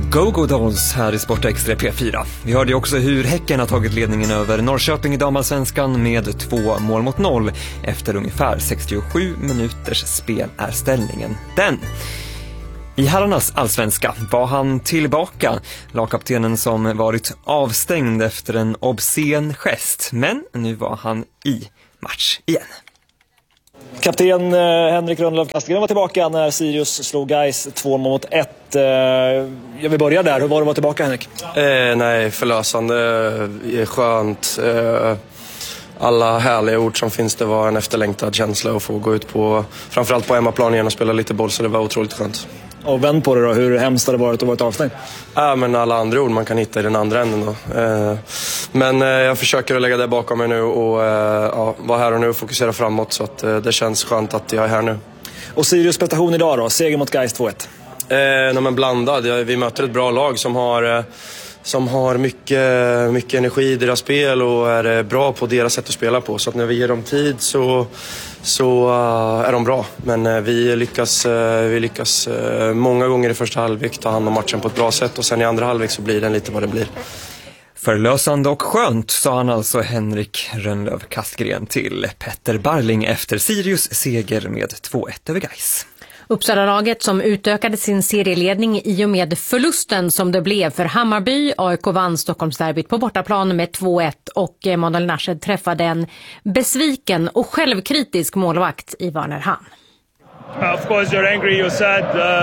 Go-Go Dolls här i Sport Extra P4. Vi hörde också hur Häcken har tagit ledningen över Norrköping i damallsvenskan med 2-0 efter ungefär 67 minuters spel är ställningen den. I herrarnas allsvenska var han tillbaka, lagkaptenen som varit avstängd efter en obscen gest, men nu var han i match igen. Kapten Henrik Rönnlöf Kastgren var tillbaka när Sirius slog Gais 2-1. Jag vill börja där. Hur var det att vara tillbaka, Henrik? Nej, förlösande, skönt. Alla härliga ord som finns, det var en efterlängtad känsla att få gå ut på, framförallt på hemmaplan igen och spela lite boll, så det var otroligt skönt. Och vänd på det då, hur hemskt har det varit att vara avstängd? Men alla andra ord man kan hitta i den andra änden då. Men jag försöker att lägga det bakom mig nu och vara här och nu och fokusera framåt, så att det känns skönt att jag är här nu. Och Sirius prestation idag då, seger mot Gais 2-1? Men blandad. Vi möter ett bra lag som har mycket energi i deras spel och är bra på deras sätt att spela på. Så att när vi ger dem tid så är de bra. Men vi lyckas många gånger i första halvlek ta hand om matchen på ett bra sätt. Och sen i andra halvlek så blir den lite vad det blir. Förlösande och skönt, sa han alltså Henrik Rönnlöf Kastgren till Petter Barling efter Sirius seger med 2-1 över Gais. Uppsala-laget som utökade sin serieledning i och med förlusten som det blev för Hammarby. AIK vann Stockholmsderbyt på bortaplan med 2-1 och Manuel Nashed träffade en besviken och självkritisk målvakt i Werner Hahn. Of course you're angry, you're sad.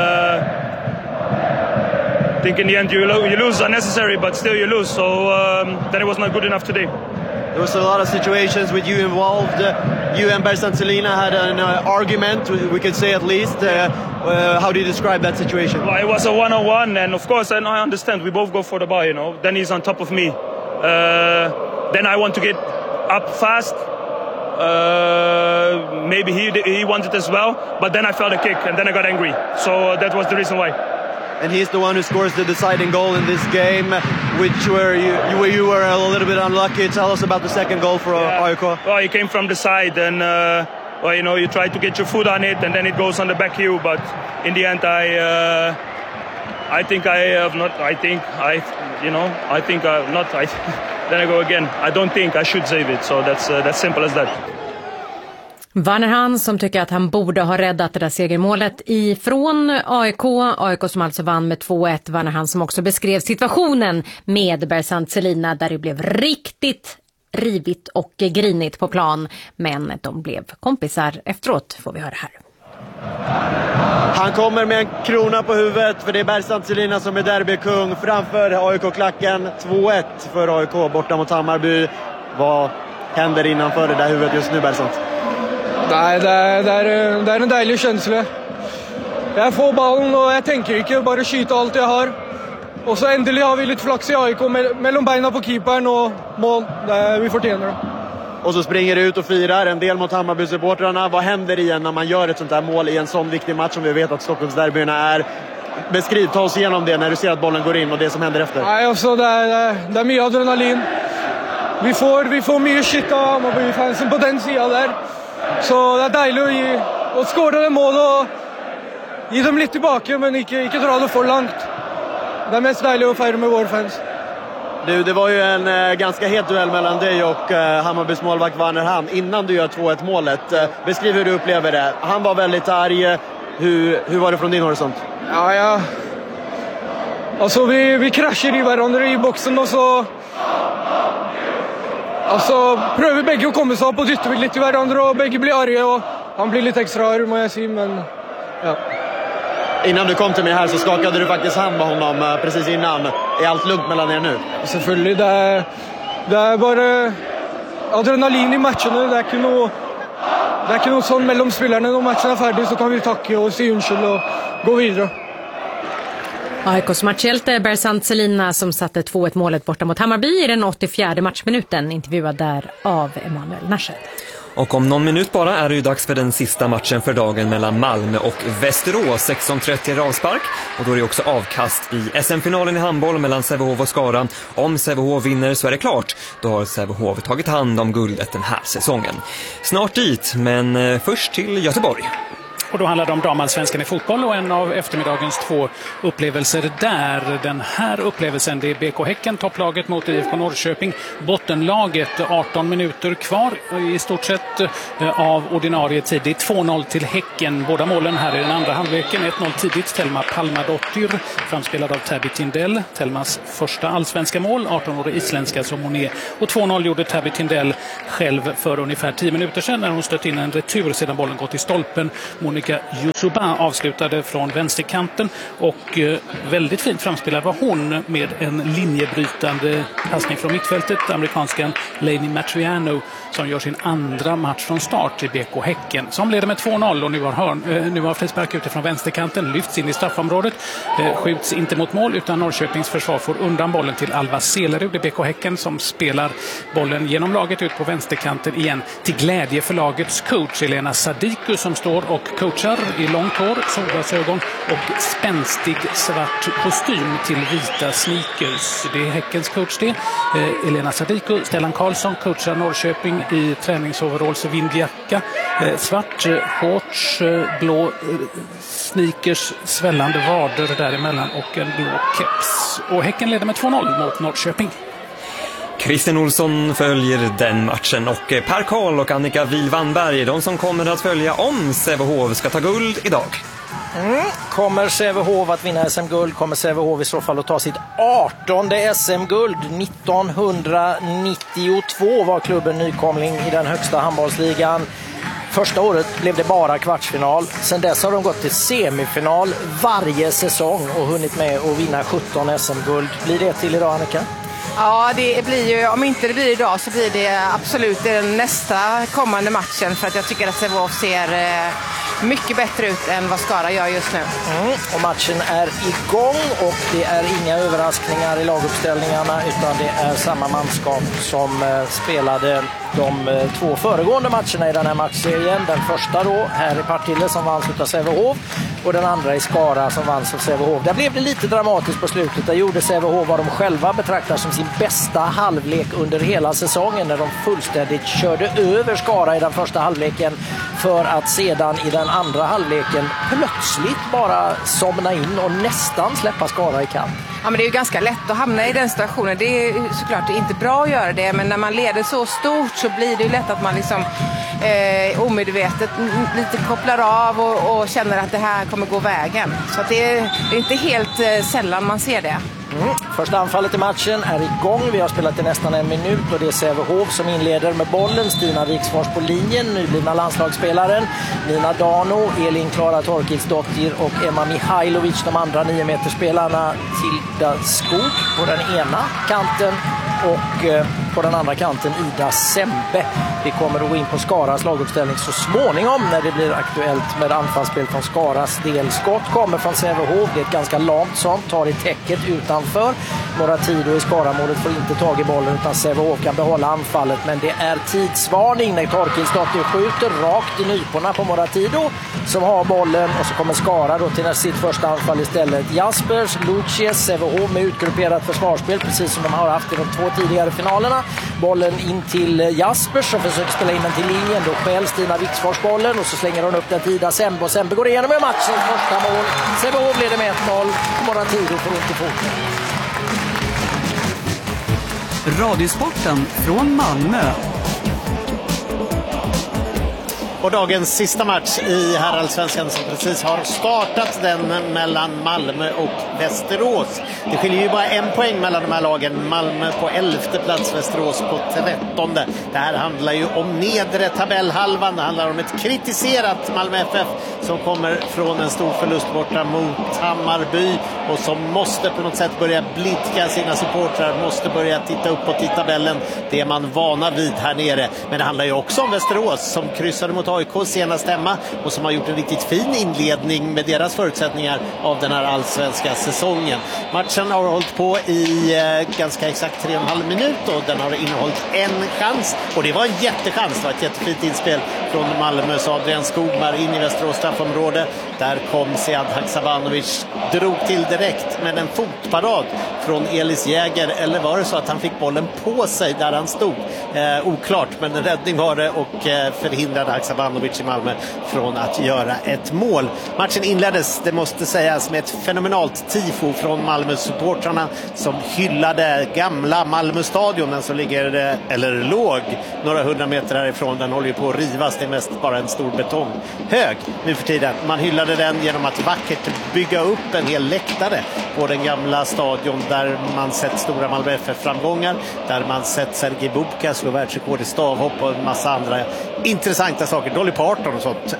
I think in the end you lose unnecessary, but still you lose. So then it was not good enough today. There was a lot of situations with you involved. You and Bersant Celina had an argument, we could say at least. How do you describe that situation? Well, it was a one-on-one, and of course, and I understand, we both go for the ball, you know. Then he's on top of me. Then I want to get up fast. Maybe he wanted as well, but then I felt a kick, and then I got angry. So that was the reason why. And he's the one who scores the deciding goal in this game, which you were a little bit unlucky. Tell us about the second goal for AIK. Well, he came from the side, and well, you know, you try to get your foot on it, and then it goes on the back heel. But in the end, then I go again. I don't think I should save it. So that's simple as that. Werner Hahn som tycker att han borde ha räddat det där segermålet ifrån AIK som alltså vann med 2-1. Werner Hahn som också beskrev situationen med Bersant Celina där det blev riktigt rivigt och grinigt på plan, men de blev kompisar efteråt, får vi höra här. Han kommer med en krona på huvudet, för det är Bersant Celina som är derbykung framför AIK-klacken. 2-1 för AIK borta mot Hammarby. Vad händer innanför det där huvudet just nu, Bersant? Nei, det er en deilig kjensle. Jeg får ballen, og jeg tenker ikke, bare skyte alt jeg har. Og så endelig har vi litt flaks i AIK mellom beina på keeperen og mål. Vi fortjener det. Och så springer det ut och firar en del mot Hammarby-supportrarna. Vad händer igen när man gör ett sånt här mål i en sån viktig match som vi vet att Stockholmsderbyna är? Beskriv, ta oss igenom det när du ser att bollen går in och det som händer efter. Nej, alltså det är mycket adrenalin. Vi får mycket shit av Hammarby-fansen på den sidan där. Så det är dejligt att skåra det mål och ge dem lite tillbaka, men inte dra det för långt. Det är mest dejligt att fira med våra fans. Du, det var ju en ganska het duell mellan dig och Hammarbys målvakt Werner Hahn innan du gör 2-1 målet. Beskriv hur du upplever det. Han var väldigt arg. Hur var det från din horisont? Ja. Alltså vi kraschar i varandra i boxen och så... Altså, prøver begge å komme seg opp og dytte litt i hverandre, og begge blir arge, og han blir litt extra arg, må jag säga, men ja. Innan du kom till mig här så skakade du faktiskt hand med honom precis innan. Är allt lugnt mellan er nu? Selvfølgelig, det er bare adrenalin i matchene, det er ikke noe sånn mellom spillerne. Når matchen er ferdig så kan vi takke og si unnskyld og gå videre. AIKs matchhjälte Bersant Celina som satte 2-1 målet borta mot Hammarby i den 84:e matchminuten, intervjuad där av Emanuel Nashed. Och om någon minut bara är det ju dags för den sista matchen för dagen mellan Malmö och Västerås. 16:30 avspark, och då är det också avkast i SM-finalen i handboll mellan Sävehof och Skara. Om Sävehof vinner så är det klart. Då har Sävehof tagit hand om guldet den här säsongen. Snart dit, men först till Göteborg. Och då handlar det om damallsvenskan i fotboll och en av eftermiddagens 2 upplevelser där. Den här upplevelsen, det är BK Häcken, topplaget mot IFK Norrköping. Bottenlaget, 18 minuter kvar i stort sett av ordinarie tid. Det är 2-0 till Häcken. Båda målen här i den andra halvleken. 1-0 tidigt, Telma Palmadottir, framspelad av Täby Tindell. Telmas första allsvenska mål, 18-årig isländska som hon är. Och 2-0 gjorde Täby Tindell själv för ungefär 10 minuter sedan när hon stött in en retur sedan bollen gått i stolpen. Monica Yusuba avslutade från vänsterkanten och väldigt fint framspelad var hon med en linjebrytande passning från mittfältet. Amerikanskan Lainey Matriano som gör sin andra match från start i BK Häcken som leder med 2-0 och nu har frispark utifrån vänsterkanten lyfts in i straffområdet. Skjuts inte mot mål utan Norrköpings försvar får undan bollen till Alva Selerud. Det är BK Häcken som spelar bollen genom laget ut på vänsterkanten igen till glädje för lagets coach Elena Sadiku som står och coachar i långt hår, solglasögon och spänstig svart kostym till vita sneakers. Det är Häckens coach det. Elena Sadiku, Stellan Karlsson coachar Norrköping i träningsoveralls och vindjacka. Svart shorts, blå sneakers, svällande vader däremellan och en blå keps. Och Häcken leder med 2-0 mot Norrköping. Christian Olsson följer den matchen och Per Karl och Annika Wilvanberg, de som kommer att följa om Sävehof ska ta guld idag. Kommer Sävehof att vinna SM-guld? Kommer Sävehof i så fall att ta sitt 18:e SM-guld? 1992 var klubben nykomling i den högsta handbollsligan. Första året blev det bara kvartsfinal. Sen dess har de gått till semifinal varje säsong och hunnit med att vinna 17 SM-guld. Blir det till idag, Annika? Ja, det blir ju, om inte det blir idag så blir det absolut den nästa kommande matchen, för att jag tycker att Sävehof ser mycket bättre ut än vad Skara gör just nu. Och matchen är igång och det är inga överraskningar i laguppställningarna utan det är samma manskap som spelade de 2 föregående matcherna i den här matchserien. Den första då här i Partille som vanns av Sävehof och den andra i Skara som vanns av Sävehof. Där blev det lite dramatiskt på slutet. Där gjorde Sävehof vad de själva betraktar som sin bästa halvlek under hela säsongen när de fullständigt körde över Skara i den första halvleken för att sedan i den andra halvleken plötsligt bara somna in och nästan släppa Skara i kamp. Ja, men det är ju ganska lätt att hamna i den situationen. Det är såklart inte bra att göra det, men när man leder så stort så blir det ju lätt att man liksom omedvetet lite kopplar av och känner att det här kommer gå vägen. Så att det är inte helt sällan man ser det. Första anfallet i matchen är igång. Vi har spelat i nästan 1 minut och det är Sävehof som inleder med bollen. Stina Viksfors på linjen, nyblivna landslagsspelaren. Nina Dano, Elin Klara Torkidsdottir och Emma Mihailovic, de andra 9-meterspelarna. Tilda Skog på den ena kanten och på den andra kanten Ida Sembe. Vi kommer att gå in på Skaras laguppställning så småningom när det blir aktuellt med anfallsspel från Skaras del. Skott kommer från Sävehof, det är ett ganska lamt sånt, tar i täcket utanför. Moratido i Skaramålet får inte tag i bollen utan Sävehof kan behålla anfallet, men det är tidsvarning när Torkidsdottir skjuter rakt i nyporna på Moratido som har bollen och så kommer Skara då till sitt första anfall istället. Jaspers, Lucies, Sävehof med utgrupperat försvarsspel precis som de har haft i de 2 tidigare finalerna. Bollen in till Jaspers som försöker spela in den till linjen. Då skäl Stina Viksfors bollen och så slänger hon upp den till Ida Sembe och Sembe går igenom med matchens första mål. Sävehof leder med 1-0. Moratido får ont i foten. Radiosporten från Malmö. Och dagens sista match i herrallsvenskan som precis har startat, den mellan Malmö och Västerås. Det skiljer ju bara 1 poäng mellan de här lagen. Malmö på 11:e plats, Västerås på 13:e. Det här handlar ju om nedre tabellhalvan. Det handlar om ett kritiserat Malmö FF som kommer från en stor förlust borta mot Hammarby och som måste på något sätt börja blidka sina supportrar, måste börja titta uppåt i tabellen. Det är man vana vid här nere. Men det handlar ju också om Västerås som kryssade mot AIK senast hemma och som har gjort en riktigt fin inledning med deras förutsättningar av den här allsvenska säsongen. Matchen har hållit på i ganska exakt 3,5 minuter och den har innehållit 1 chans och det var en jättechans. Det var ett jättefint inspel från Malmös Adrian Skogmar in i Västerås straffområde. Där kom Sead Haksabanovic, drog till direkt med en fotparad från Elis Jäger, eller var det så att han fick bollen på sig där han stod? Oklart, men en räddning var det och förhindrade Haksabanovic i Malmö från att göra ett mål. Matchen inleddes, det måste sägas, med ett fenomenalt tifo från Malmö-supportrarna som hyllade gamla Malmö-stadion, den som ligger, eller låg, några 100 meter härifrån. Den håller ju på att rivas, det är mest bara en stor betonghög nu för tiden. Man hyllade den genom att vackert bygga upp en hel läktare på den gamla stadion där man sett stora Malmö FF-framgångar, där man sett Sergej Bubka slå världsrekord i stavhopp och en massa andra intressanta saker. Dolly Parton och sånt.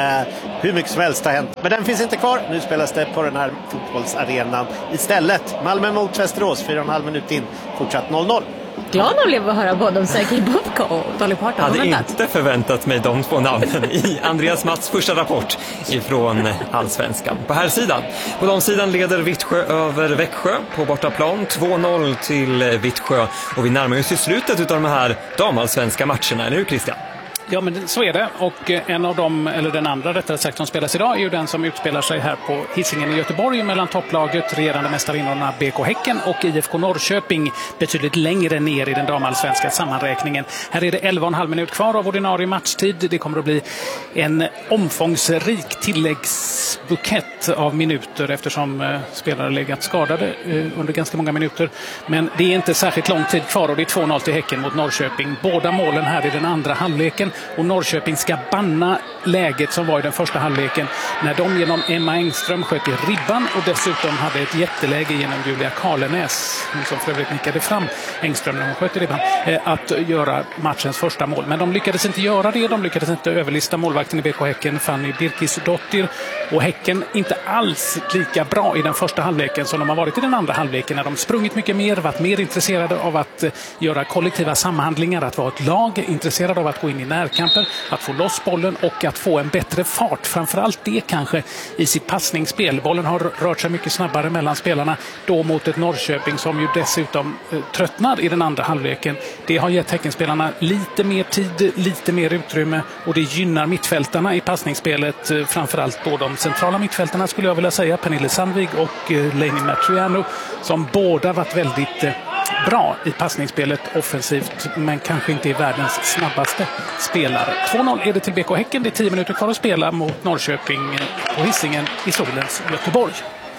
Hur mycket som helst har hänt. Men den finns inte kvar. Nu spelas det på den här fotbollsarenan istället. Malmö mot Västerås, 4,5 minut in. Fortsatt 0-0. Glad man blev att höra både om Sergej Bubka och Dolly Parton. Jag hade inte förväntat mig de två namnen i Andreas Mats första rapport ifrån Allsvenskan. På här sidan. På de sidan leder Vittsjö över Växjö på bortaplan. 2-0 till Vittsjö. Och vi närmar oss i slutet av de här damallsvenska matcherna. Eller hur, Christian? Ja, men så är det. Och en av dem, eller den andra rättare sagt, som spelas idag är ju den som utspelar sig här på Hisingen i Göteborg mellan topplaget, regerande mästarinnorna BK Häcken och IFK Norrköping, betydligt längre ner i den damallsvenska sammanräkningen. Här är det 11,5 minut kvar av ordinarie matchtid. Det kommer att bli en omfångsrik tilläggsbukett av minuter eftersom spelare legat skadade under ganska många minuter. Men det är inte särskilt lång tid kvar och det är 2-0 till Häcken mot Norrköping. Båda målen här i den andra halvleken. Och Norrköping ska banna läget som var i den första halvleken när de genom Emma Engström sköt i ribban och dessutom hade ett jätteläge genom Julia Karlenäs, som för övrigt nickade fram Engström när hon sköt i ribban, att göra matchens första mål. Men de lyckades inte göra det, de lyckades inte överlista målvakten i BK Häcken, Fanny Birkisdottir, och Häcken inte alls lika bra i den första halvleken som de har varit i den andra halvleken när de sprungit mycket mer, varit mer intresserade av att göra kollektiva samhandlingar, att vara ett lag, intresserade av att gå in i närkamper, att få loss bollen och att få en bättre fart. Framförallt det kanske i sitt passningsspel. Bollen har rört sig mycket snabbare mellan spelarna då mot ett Norrköping som ju dessutom tröttnar i den andra halvleken. Det har gett Häckenspelarna lite mer tid, lite mer utrymme och det gynnar mittfältarna i passningsspelet. Framförallt då de centrala mittfältarna skulle jag vilja säga, Pernille Sandvig och Lainey Matriano, som båda varit väldigt bra i passningsspelet offensivt men kanske inte är världens snabbaste spelare. 2-0 är det till BK Häcken. Det är 10 minuter kvar att spela mot Norrköping på Hisingen i solens Göteborg.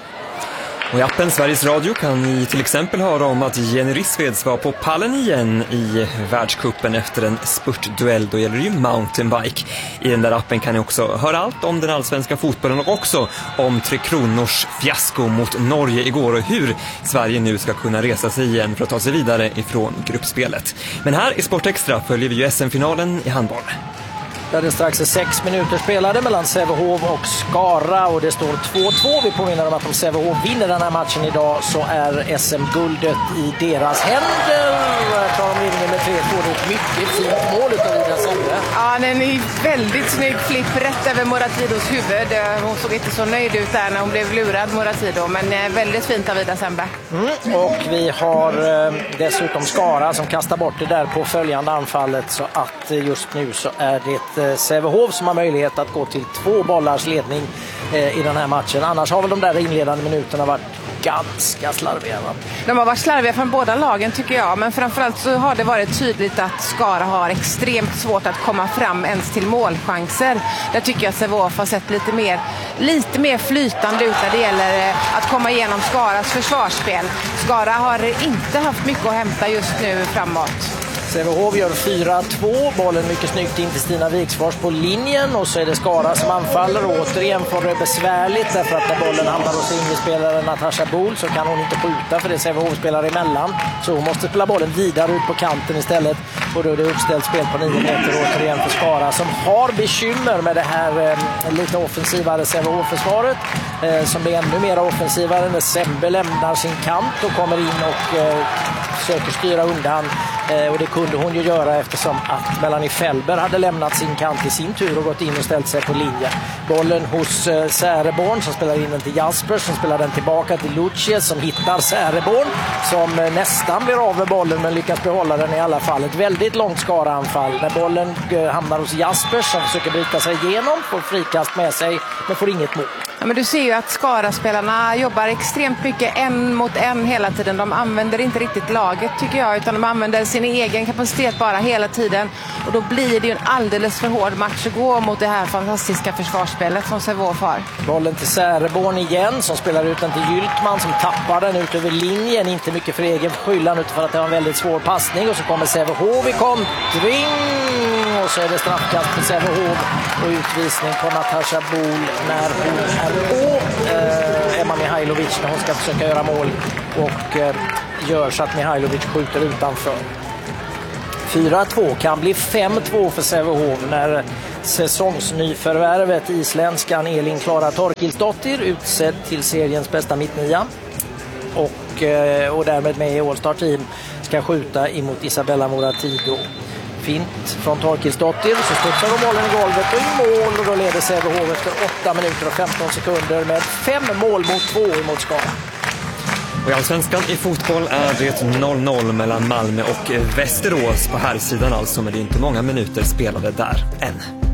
Och i appen Sveriges Radio kan ni till exempel höra om att Jenny Rissveds var på pallen igen i världscupen efter en spurtduell. Då gäller det ju mountainbike. I den där appen kan ni också höra allt om den allsvenska fotbollen och också om Tre Kronors fiasko mot Norge igår och hur Sverige nu ska kunna resa sig igen för att ta sig vidare ifrån gruppspelet. Men här i Sportextra följer vi ju SM-finalen i handboll. Där det strax är 6 minuter spelade mellan Sävehof och Skara och det står 2-2. Vi påminner om att om Sävehof vinner den här matchen idag så är SM-guldet i deras händer. Här tar de vinningen med 3-2. Det är ett mycket fint mål utav Ida Sembe. Ja, den är väldigt snygg flipp rätt över Moratidos huvud. Hon såg inte så nöjd ut där när hon blev lurad, Moratido, men väldigt fint av Ida Sembe. Och vi har dessutom Skara som kastar bort det där på följande anfallet, så att just nu så är det Sävehof som har möjlighet att gå till 2 bollars ledning i den här matchen. Annars har väl de där inledande minuterna varit ganska slarviga. De har varit slarviga från båda lagen tycker jag, men framförallt så har det varit tydligt att Skara har extremt svårt att komma fram ens till målchanser. Där tycker jag att Sävehof har sett lite mer flytande ut när det gäller att komma igenom Skaras försvarsspel. Skara har inte haft mycket att hämta just nu framåt. Sävehof gör 4-2, bollen mycket snyggt in till Stina Viksfors på linjen och så är det Skara som anfaller och återigen får det besvärligt därför att när bollen hamnar hos innerspelaren Natasha Bohl så kan hon inte skjuta för det är Sävehof-spelare emellan, så hon måste spela bollen vidare ut på kanten istället och då är det uppställt spel på 9 meter återigen för Skara som har bekymmer med det här lite offensivare Sävehof-försvaret som blir ännu mer offensivare när Sembe lämnar sin kant och kommer in och försöker styra undan. Och det kunde hon ju göra eftersom att Melanie Felber hade lämnat sin kant i sin tur och gått in och ställt sig på linje. Bollen hos Säreborn som spelar in den till Jasper som spelar den tillbaka till Lucia som hittar Säreborn som nästan blir av med bollen men lyckas behålla den i alla fall. Ett väldigt långt Skara-anfall när bollen hamnar hos Jasper som försöker bryta sig igenom, får frikast med sig men får inget mål. Ja, men du ser ju att Skara-spelarna jobbar extremt mycket en mot en hela tiden. De använder inte riktigt laget tycker jag, utan de använder sin egen kapacitet bara hela tiden. Och då blir det ju en alldeles för hård match att gå mot det här fantastiska försvarsspelet som Sävehof har. Bollen till Säreborn igen som spelar ut den till Gyltman som tappar den ut över linjen. Inte mycket för egen skyllan utan för att det var en väldigt svår passning. Och så kommer Sävehof i kontring. Och så är det straffkast för Sävehof och utvisning på Natasha Bol när hon är på Emma Mihailovic när hon ska försöka göra mål och gör så att Mihailovic skjuter utanför. 4-2 kan bli 5-2 för Sävehof när säsongsnyförvärvet isländskan Elin Klara Torkilsdottir utsedd till seriens bästa mittnia och därmed med i All-Star Team ska skjuta emot Isabella Moratido. Fint från Torkilsdottir, så studsar de bollen i golvet och i mål och då leder Sävehof efter 8 minuter och 15 sekunder med 5 mål mot 2 emot Skara. Och i Allsvenskan i fotboll är det 0-0 mellan Malmö och Västerås på här sidan alltså, men det är inte många minuter spelade där än.